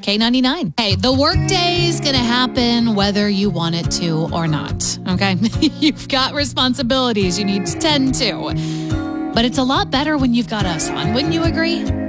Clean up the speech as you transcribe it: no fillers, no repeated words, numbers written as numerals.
K99. Hey, the workday is going to happen whether you want it to or not, okay? You've got responsibilities you need to tend to. But it's a lot better when you've got us on. Wouldn't you agree?